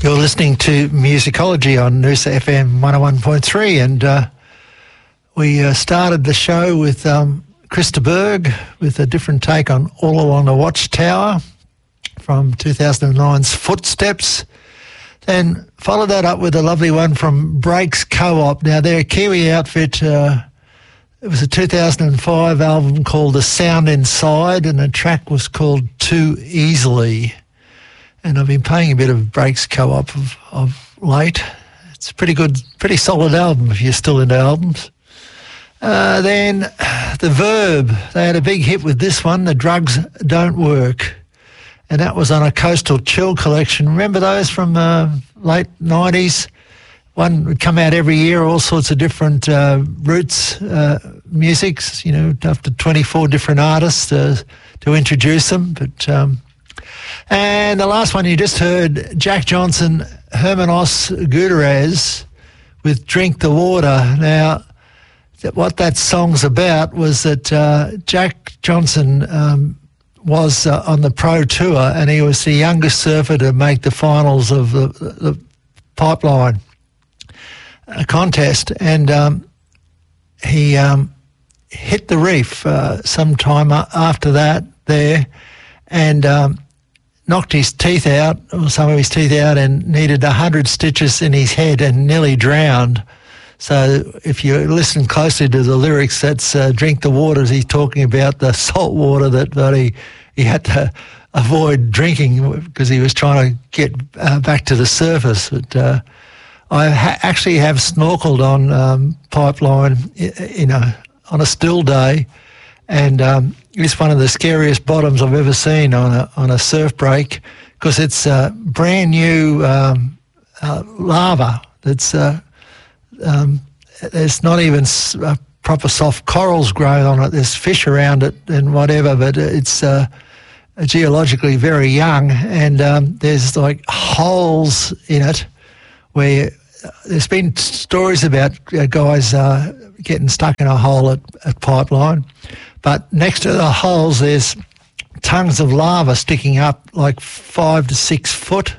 You're listening to Musicology on Noosa FM 101.3, and we started the show with Chris de Burgh with a different take on All Along the Watchtower from 2009's Footsteps. Then followed that up with a lovely one from Breaks Co-op. Now, they're a Kiwi outfit. It was a 2005 album called The Sound Inside, and the track was called Too Easily. And I've been playing a bit of Breaks Co-op of late. It's a pretty good, pretty solid album if you're still into albums. Then The Verb, they had a big hit with this one, The Drugs Don't Work. And that was on a Coastal Chill collection. Remember those from late 90s? One would come out every year, all sorts of different roots musics, you know, up to 24 different artists to introduce them. But and the last one you just heard, Jack Johnson, Hermanos Gutierrez with Drink the Water. Now, what that song's about was that Jack Johnson was on the pro tour, and he was the youngest surfer to make the finals of the Pipeline contest, and he hit the reef sometime after that there, and knocked his teeth out, or some of his teeth out, and needed 100 stitches in his head and nearly drowned. So if you listen closely to the lyrics, that's Drink the Water. He's talking about the salt water that he had to avoid drinking because he was trying to get back to the surface. But I actually have snorkeled on Pipeline on a still day, and it's one of the scariest bottoms I've ever seen on a surf break because it's brand new lava that's there's not even proper soft corals growing on it. There's fish around it and whatever, but it's geologically very young, and there's like holes in it where there's been stories about guys getting stuck in a hole at Pipeline, but next to the holes there's tongues of lava sticking up like 5 to 6 foot.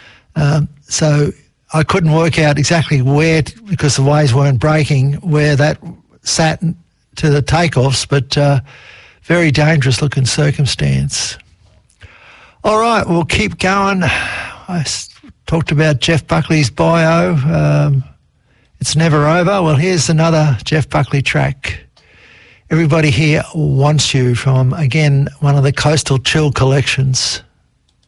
So I couldn't work out exactly where, because the waves weren't breaking, where that sat to the takeoffs, but very dangerous looking circumstance. All right, we'll keep going. I talked about Jeff Buckley's bio. It's never over. Well, here's another Jeff Buckley track. Everybody Here Wants You from, again, one of the Coastal Chill collections.